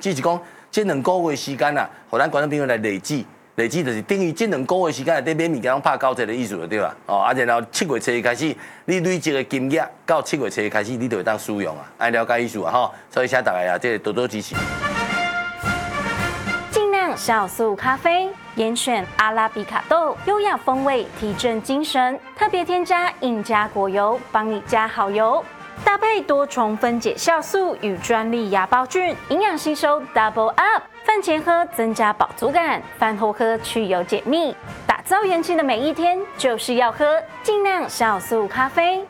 只是讲这2个月时间啊，互咱观众朋友来累计。累计就是等于这2个月时间内底买物件拢拍90%的意思就对啦。哦，啊，然后7月初开始，你累积的金额到7月初开始，你就会当使用啊，爱了解意思啊吼。所以请大家啊，这多多支持。 尽量酵素咖啡，严选阿拉比卡豆，优雅风味，提振精神。特别添加印加果油，帮你加好油。搭配多重分解酵素与专利芽孢菌，营养吸收 double up。饭前喝增加饱足感，饭后喝去油解腻。打造元气的每一天，就是要喝尽量酵素咖啡。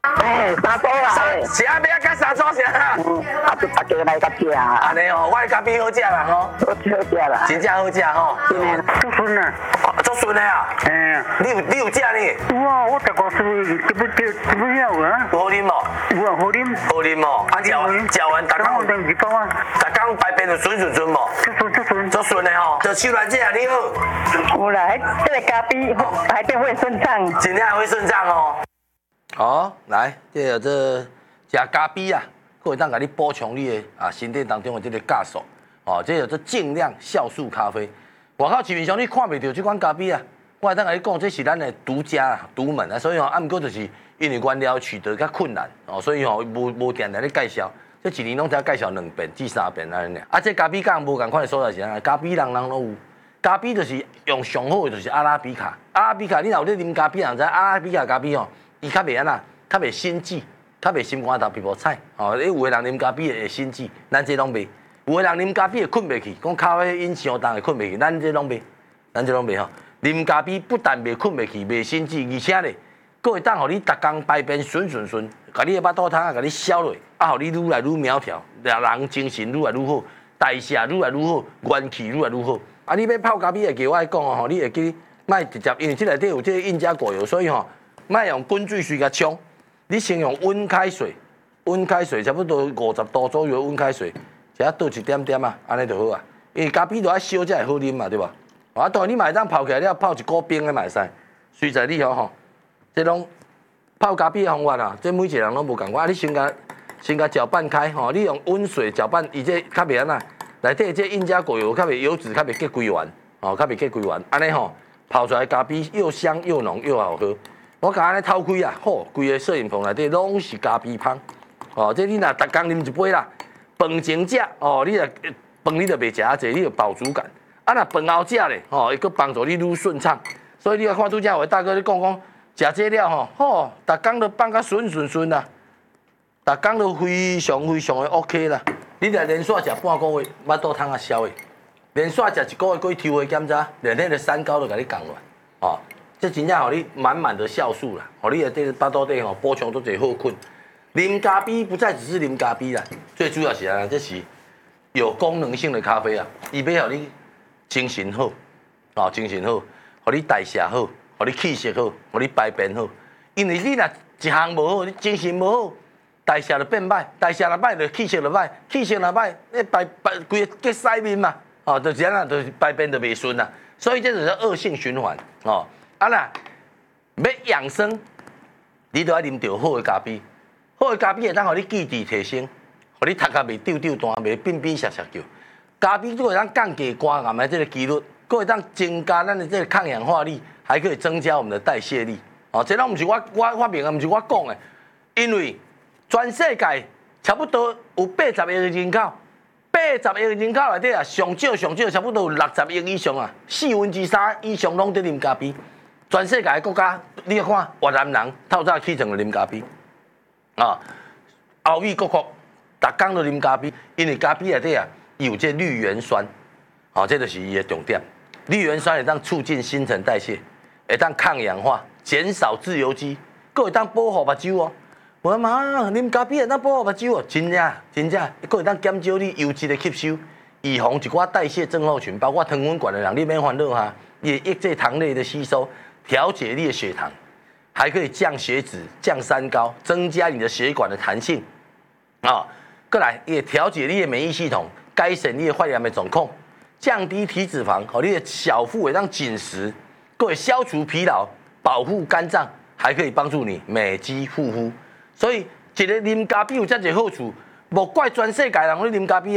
3组啦， 啥物啊？甲3组啥？ 就大家来甲食啊。 安尼哦，我的咖啡好食啦吼， 好食啦， 真正好食吼。 足顺啊， 足顺的啊。你有食呢？ 有啊，我逐个是这不要啊。 好啉无？ 有啊，好啉。 好啉无？啊，食完逐工等一包啊。 逐工排便就顺无？足顺的吼，就手来这啊，你好。 有啦，这个咖啡排便会顺畅。 真正会顺畅哦。好，来，这食咖啡啊，可会当甲你补充你的身体当中的这个酵素。哦，这尽量酵素咖啡。外口市面上你看袂到这款咖啡啊，我会当甲你讲，这是咱的独家独门啊。所以啊，毋过就是因为原料取得较困难哦，所以无定定咧介绍。这一年拢只介绍2遍至3遍安尼。啊，这咖啡讲无共款的所在是安，咖啡人都有。咖啡就是用上好的就是阿拉比卡。阿拉比卡，你若有咧啉咖啡，人知阿拉比卡咖啡吼。伊较袂安那，较袂心悸，较袂心肝头皮肤菜。哦，你有个人啉咖啡会心悸，咱这拢袂。有个人啉咖啡会困袂去，讲咖啡因上重会困袂去，咱这拢袂，咱这拢袂吼。啉咖啡不但袂困袂去，袂心悸，而且咧，佫会当互你逐工排便顺，甲你的巴肚汤啊，甲你消落，啊，互你愈来愈苗条，人精神愈来愈好，代谢愈来愈好，元气愈来愈好。啊，你要泡咖啡会记我爱讲哦，吼，你会记莫直接，因为这内底有这个印加果油，所以吼。莫用滚水水甲冲，你先用温开水，差不多50度左右的温开水，只倒一点点啊，安尼就好啊。因为咖啡都要烧才会好啉嘛，对吧？啊，当然你嘛会当泡起来了，泡一股冰的嘛会使。随在你吼，这种泡咖啡的方法啊，这每一个人拢无共款。啊，你先甲搅拌开吼，你用温水搅拌，伊这较袂安那，内底这印加果油较袂油脂较袂结规完，哦，较袂结规完，安尼吼泡出来咖啡又香又浓又好喝。我甲安尼偷开啊，好，规个摄影棚内底拢是咖啡香，哦，这你若逐工啉一杯啦，饭前食，哦，你若饭你就袂食啊济，你有饱足感。啊，若饭后食咧，吼，会阁帮助你愈顺畅。所以你要看拄则位大哥你讲，食这了吼，好，逐工都放甲顺啦，逐工都非常的 OK 啦。你若连续食半个月，巴肚汤啊消的；连续食1个月，过去抽血检查，连迄个三高都甲你降落，哦。这真正互你满满的酵素啦，互你的这个巴肚底吼补充都侪好困。啉咖啡不再只是啉咖啡啦，最主要是啊，这是有功能性的咖啡啊，伊要互你精神好，哦，精神好，互你代谢好，互你气色好，互你排便好。因为你若一项无好，你精神无好，代谢就变歹，代谢若歹就气色就歹，气色若歹，你规个结屎面嘛，哦，就这样就是排便就袂顺啦。所以这就是恶性循环，哦。啊啦，要养生，你都要啉到好的咖啡。好的咖啡会当互你记忆提升，互你头壳袂丢丢单，袂变变涩涩叫。咖啡都会当降低肝癌的这个几率，佫会当增加咱的这个抗氧化力，还可以增加我们的代谢力。哦，这拢毋是我发明的，毋是我讲的，因为全世界差不多有80亿的人口，80亿的人口内底啊，上少差不多有60亿以上啊，3/4以上拢在啉咖啡。全世界的国家，你要看越南人透早起床就啉咖啡，啊，欧美各国逐工都啉咖啡，因为咖啡内底啊有这绿原酸，哦，这就是伊的重点。绿原酸会当促进新陈代谢，会当抗氧化，减少自由基，佫会当保护目睭哦。我妈啉咖啡会当保护目睭哦，真正，佫会当减少你油脂的吸收，预防一寡代谢症候群，包括糖分高的人，你免烦恼哈，也抑制糖类的吸收。调节你的血糖，还可以降血脂、降三高，增加你的血管的弹性。啊，过来也调节你的免疫系统，改善你的发炎的状况，降低体脂肪，和你的小腹会让紧实，可以消除疲劳，保护肝脏，还可以帮助你美肌护肤。所以，一个啉咖啡有这个好处，莫怪全世界人咧啉咖啡啊。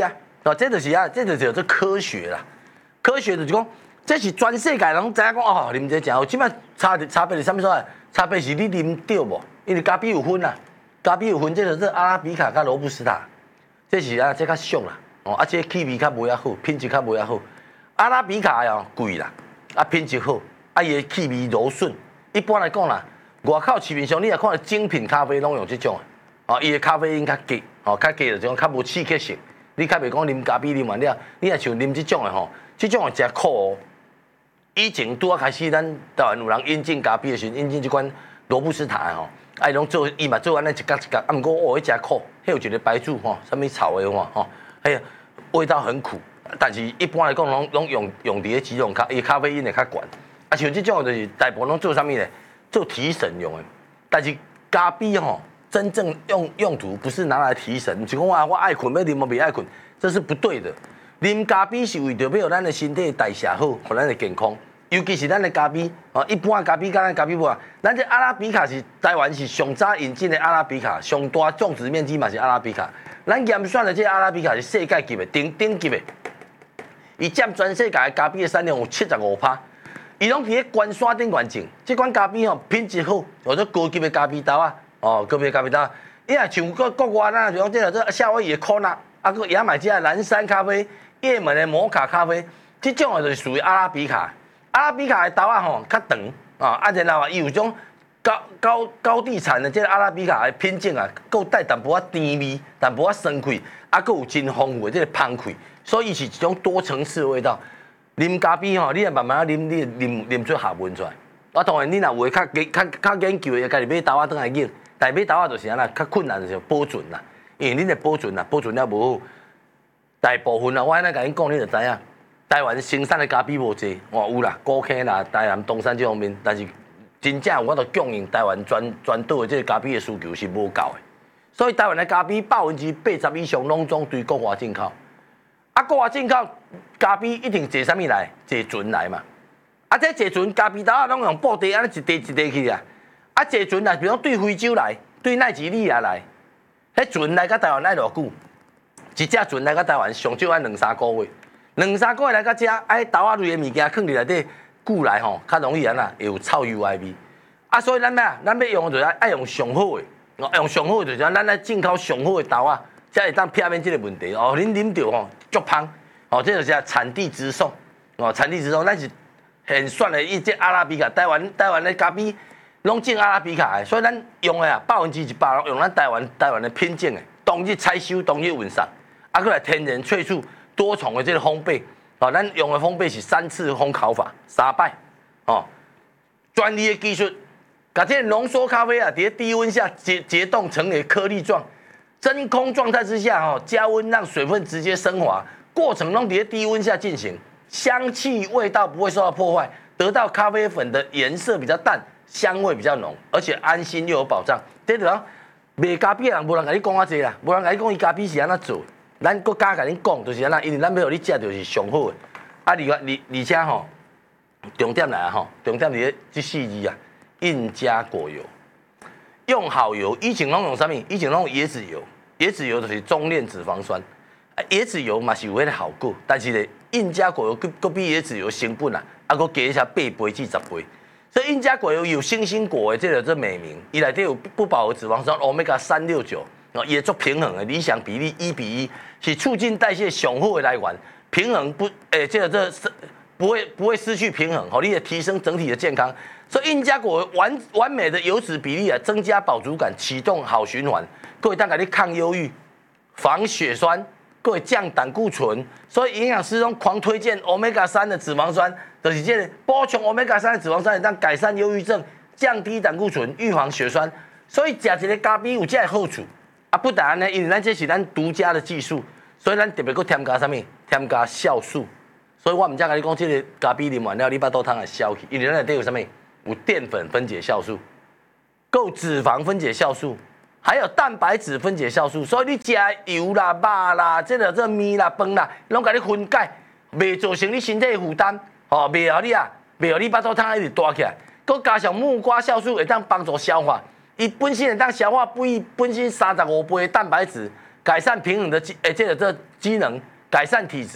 这就是啊，这就是做科学啦。科学就是讲，这是全世界拢知影讲哦，啉这真好。即摆差别是啥物所在？差别是你啉对无？因为咖啡有分啦，咖啡有分，这就是阿拉比卡甲罗布斯塔，这是啊，这较俗啦。哦，这气味较无遐好，品质较无遐好。阿拉比卡哦贵啦，品质好，伊的气味柔顺。一般来讲啦，外口市面上你若看到精品咖啡拢用这种的，伊的咖啡因较低，较低就种较无刺激性。你较袂讲啉咖啡啉完了，你若像啉这种的这种的真苦哦。以前拄开始，咱台湾有人引进咖啡的时候，引进这款罗布斯塔的拢做伊嘛做安尼一角一角，毋过迄真苦，迄有一个白醋啥物草的味道很苦。但是一般来讲，拢用伫咧几种咖啡因会较悬。像这种就是大部分拢做啥物呢？做提神用的。但是咖啡真正用途不是拿来提神，就讲我爱困要啉，我袂爱困，这是不对的。啉咖啡是为着要让咱的身体代谢好，互咱的健康。尤其是咱的咖啡，一般咖啡甲咱咖啡无啊。咱这阿拉比卡是台湾是上早引进的阿拉比卡，上大种植面积嘛是阿拉比卡。咱验算的这阿拉比卡是世界级的顶级的，伊占全世界的咖啡的产量有75%。伊拢伫咧关山顶完种，这款咖啡品质好，或者高级的咖啡豆啊，高级的咖啡豆。伊若像国外咱就讲这夏威夷的可纳，佫牙买加的蓝山咖啡、也门的摩卡咖啡，这种就是属于阿拉比卡。阿拉比卡的豆啊较长然后伊有种高地产的这个阿拉比卡的品种啊，佫带淡薄仔甜味、淡薄仔酸气，佫有真丰富的这个香气，所以是一种多层次的味道。啉咖啡你也慢慢啉，你啉出学问出来。当然你若有较研究的，家己买豆仔倒来用，但买豆仔就是安那较困难，就是保存啦，因为恁的保存了无好，大部分我安尼甲恁讲，你就知影。台湾生产的咖啡无济，有啦，高坑啦、台南、东山这方面，但是真正有法度供应台湾全岛的这个咖啡的需求是无够的，所以台湾的咖啡80%以上拢总对国外进口。国外进口咖啡一定坐啥物来？坐船来嘛。这坐船咖啡豆啊，拢用布袋安尼一袋去啊。坐船来，比如对非洲来，对奈及利亚来，迄船来到台湾爱偌久？一只船来到台湾上少爱2-3个月，2-3个月来到遮，豆仔类的物件放伫内底久来较容易安那会有臭油的味。所以咱要用的就是爱用上好的，用上好的就是咱来进口上好的豆仔，才会当避免这个问题。恁啉到足香，这就是产地直送，产地直送，咱是很选的这阿拉比卡，台湾的咖啡拢进阿拉比卡的，所以咱用的100%用咱台湾的品种的，当日采收，当日运送，佫来天然萃取多重的这个烘焙，咱用的烘焙是3次烘烤法，3摆，专利的技术，把这个浓缩咖啡在低温下结冻成为颗粒状。真空状态之下，加温让水分直接升华，过程中在低温下进行，香气味道不会受到破坏，得到咖啡粉的颜色比较淡，香味比较浓，而且安心又有保障。这就讲卖咖啡的人无人甲你讲啊济啦，无人甲你讲伊咖啡是安怎做，咱国家甲你讲就是安那，因为咱要互你食就是上好的。而且重点来重点伫这4字啊，印加果油。用好油，以前拢用啥物？以前拢用椰子油，椰子油就是中链脂肪酸。椰子油嘛是有迄个效果，但是咧，印加果油佫比椰子油成本佫加一下8倍至10倍。所以印加果油有星星果的这美名，伊内底有不饱和脂肪酸 Omega 369，也做平衡的理想比例1:1，是促进代谢上好的来源，平衡不会失去平衡，你也提升整体的健康。所以印加果完美的油脂比例增加饱足感，启动好循环，各位当给你抗忧郁、防血栓，各位降胆固醇。所以营养师都狂推荐 Omega 3的脂肪酸，就是这个补充 Omega 3的脂肪酸，让改善忧郁症、降低胆固醇、预防血栓。所以吃一个咖啡有这个好处。不但安尼，因为咱这是咱独家的技术，所以咱特别搁添加啥物？添加酵素。所以我唔才甲你讲，这个咖啡啉完了，你把肚汤来消去，因为咱内底有啥物？有淀粉分解酵素，够脂肪分解酵素，还有蛋白质分解酵素。所以你食油啦、肉啦、这面啦、饭啦，拢甲你分解，袂造成你身体的负担，袂互你把肚汤一直大起来。佮加上木瓜酵素会当帮助消化，伊本身会当消化本身35倍的蛋白质，改善平衡的这机能， 改善体质。